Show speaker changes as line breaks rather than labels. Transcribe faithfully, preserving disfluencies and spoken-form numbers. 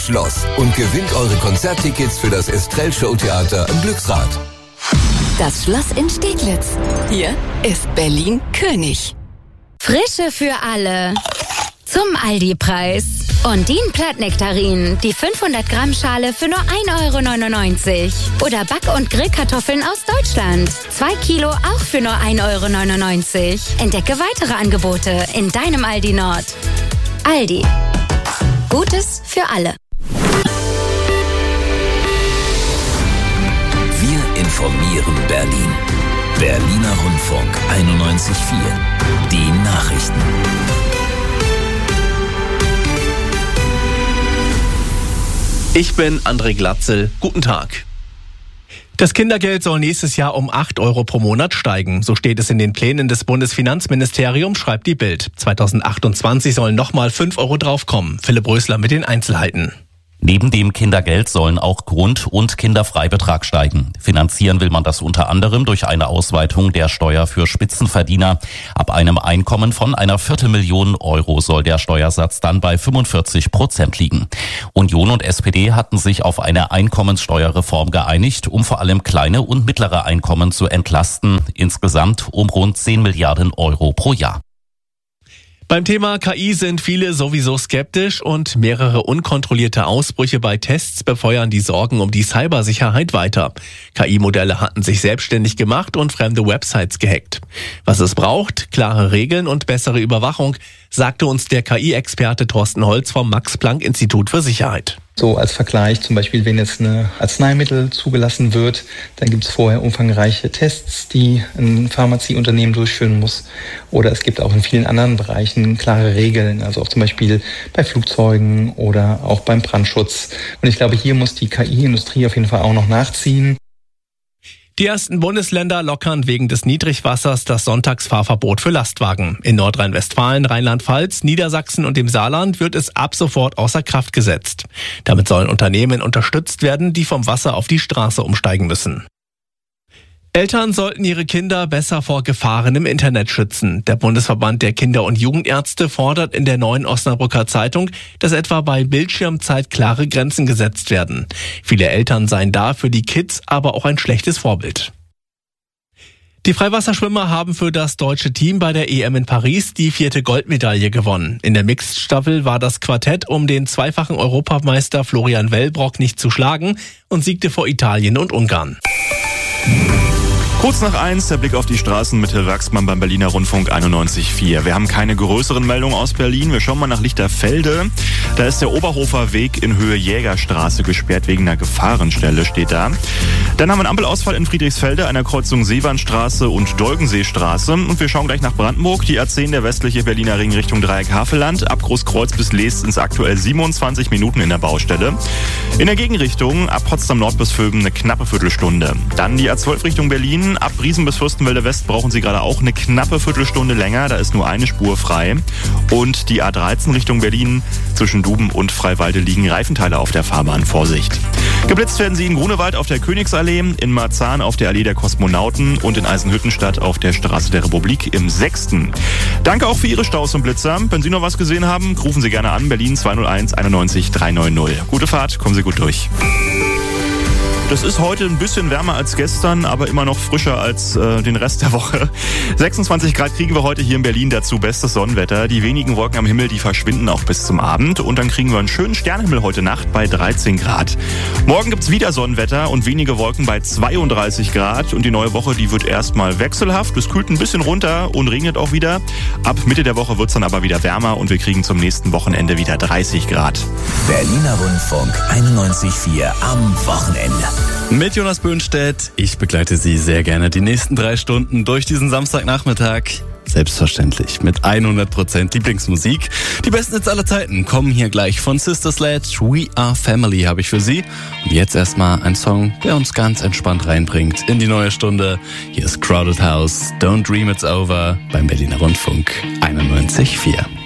Schloss und gewinnt eure Konzerttickets für das Estrell Showtheater im Glücksrad.
Das Schloss in Steglitz. Hier ist Berlin König.
Frische für alle. Zum Aldi-Preis. Undin-Plattnektarinen, die fünfhundert Gramm Schale für nur ein Euro neunundneunzig. Oder Back- und Grillkartoffeln aus Deutschland. Zwei Kilo auch für nur ein Euro neunundneunzig. Entdecke weitere Angebote in deinem Aldi Nord. Aldi. Gutes für alle.
Wir informieren Berlin. Berliner Rundfunk einundneunzig Komma vier. Die Nachrichten.
Ich bin André Glatzel. Guten Tag. Das Kindergeld soll nächstes Jahr um acht Euro pro Monat steigen. So steht es in den Plänen des Bundesfinanzministeriums, schreibt die Bild. zweitausendachtundzwanzig sollen nochmal fünf Euro draufkommen. Philipp Rösler mit den Einzelheiten.
Neben dem Kindergeld sollen auch Grund- und Kinderfreibetrag steigen. Finanzieren will man das unter anderem durch eine Ausweitung der Steuer für Spitzenverdiener. Ab einem Einkommen von einer Viertelmillion Euro soll der Steuersatz dann bei fünfundvierzig Prozent liegen. Union und S P D hatten sich auf eine Einkommenssteuerreform geeinigt, um vor allem kleine und mittlere Einkommen zu entlasten. Insgesamt um rund zehn Milliarden Euro pro Jahr.
Beim Thema K I sind viele sowieso skeptisch und mehrere unkontrollierte Ausbrüche bei Tests befeuern die Sorgen um die Cybersicherheit weiter. K I-Modelle hatten sich selbstständig gemacht und fremde Websites gehackt. Was es braucht, klare Regeln und bessere Überwachung, sagte uns der K I-Experte Thorsten Holz vom Max-Planck-Institut für Sicherheit.
So als Vergleich zum Beispiel, wenn jetzt ein Arzneimittel zugelassen wird, dann gibt es vorher umfangreiche Tests, die ein Pharmazieunternehmen durchführen muss. Oder es gibt auch in vielen anderen Bereichen klare Regeln, also auch zum Beispiel bei Flugzeugen oder auch beim Brandschutz. Und ich glaube, hier muss die K I-Industrie auf jeden Fall auch noch nachziehen.
Die ersten Bundesländer lockern wegen des Niedrigwassers das Sonntagsfahrverbot für Lastwagen. In Nordrhein-Westfalen, Rheinland-Pfalz, Niedersachsen und dem Saarland wird es ab sofort außer Kraft gesetzt. Damit sollen Unternehmen unterstützt werden, die vom Wasser auf die Straße umsteigen müssen. Eltern sollten ihre Kinder besser vor Gefahren im Internet schützen. Der Bundesverband der Kinder- und Jugendärzte fordert in der neuen Osnabrücker Zeitung, dass etwa bei Bildschirmzeit klare Grenzen gesetzt werden. Viele Eltern seien da für die Kids aber auch ein schlechtes Vorbild. Die Freiwasserschwimmer haben für das deutsche Team bei der E M in Paris die vierte Goldmedaille gewonnen. In der Mixed-Staffel war das Quartett um den zweifachen Europameister Florian Wellbrock nicht zu schlagen und siegte vor Italien und Ungarn.
Kurz nach eins, der Blick auf die Straßen mit Till Wachsmann beim Berliner Rundfunk einundneunzig Komma vier. Wir haben keine größeren Meldungen aus Berlin. Wir schauen mal nach Lichterfelde. Da ist der Oberhofer Weg in Höhe Jägerstraße gesperrt wegen einer Gefahrenstelle, steht da. Dann haben wir einen Ampelausfall in Friedrichsfelde, einer Kreuzung Seewandstraße und Dolgenseestraße. Und wir schauen gleich nach Brandenburg. Die A zehn, der westliche Berliner Ring Richtung Dreieck Havelland. Ab Großkreuz bis Leest sind es aktuell siebenundzwanzig Minuten in der Baustelle. In der Gegenrichtung ab Potsdam Nord bis Vögen eine knappe Viertelstunde. Dann die A zwölf Richtung Berlin. Ab Briesen bis Fürstenwalde West brauchen Sie gerade auch eine knappe Viertelstunde länger. Da ist nur eine Spur frei. Und die A dreizehn Richtung Berlin. Zwischen Duben und Freiwalde liegen Reifenteile auf der Fahrbahn. Vorsicht. Geblitzt werden Sie in Grunewald auf der Königsallee, in Marzahn auf der Allee der Kosmonauten und in Eisenhüttenstadt auf der Straße der Republik im sechsten Danke auch für Ihre Staus und Blitzer. Wenn Sie noch was gesehen haben, rufen Sie gerne an. Berlin zwei null eins einundneunzig dreihundertneunzig. Gute Fahrt, kommen Sie gut durch. Das ist heute ein bisschen wärmer als gestern, aber immer noch frischer als äh, den Rest der Woche. sechsundzwanzig Grad kriegen wir heute hier in Berlin, dazu bestes Sonnenwetter. Die wenigen Wolken am Himmel, die verschwinden auch bis zum Abend. Und dann kriegen wir einen schönen Sternenhimmel heute Nacht bei dreizehn Grad. Morgen gibt's wieder Sonnenwetter und wenige Wolken bei zweiunddreißig Grad. Und die neue Woche, die wird erstmal wechselhaft. Es kühlt ein bisschen runter und regnet auch wieder. Ab Mitte der Woche wird's dann aber wieder wärmer und wir kriegen zum nächsten Wochenende wieder dreißig Grad.
Berliner Rundfunk einundneunzig Komma vier am Wochenende.
Mit Jonas Böhnstedt. Ich begleite Sie sehr gerne die nächsten drei Stunden durch diesen Samstagnachmittag. Selbstverständlich mit hundert Prozent Lieblingsmusik. Die besten Hits aller Zeiten kommen hier gleich von Sister Sledge. We Are Family habe ich für Sie. Und jetzt erstmal ein Song, der uns ganz entspannt reinbringt in die neue Stunde. Hier ist Crowded House, Don't Dream It's Over beim Berliner Rundfunk einundneunzig Komma vier.